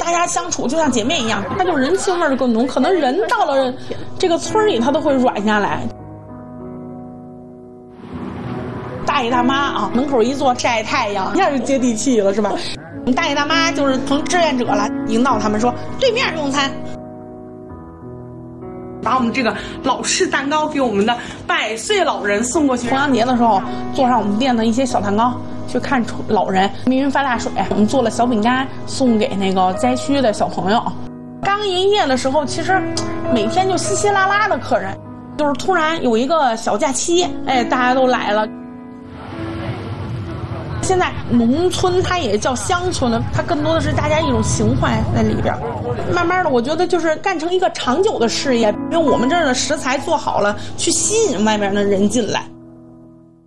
大家相处就像姐妹一样，它就人情味更浓，可能人到了这个村里他都会软下来。大爷大妈啊，门口一坐晒太阳，一下就接地气了，是吧？大爷大妈就是成志愿者了，引导他们说对面用餐，把我们这个老式蛋糕给我们的100岁老人送过去。重阳节的时候，做上我们店的一些小蛋糕，去看老人。密云发大水，我们做了小饼干送给那个灾区的小朋友。刚营业的时候，其实每天就稀稀拉拉的客人，就是突然有一个小假期，大家都来了。现在农村它也叫乡村了，它更多的是大家一种情怀在里边。慢慢的，我觉得就是干成一个长久的事业，因为我们这儿的食材做好了，去吸引外面的人进来。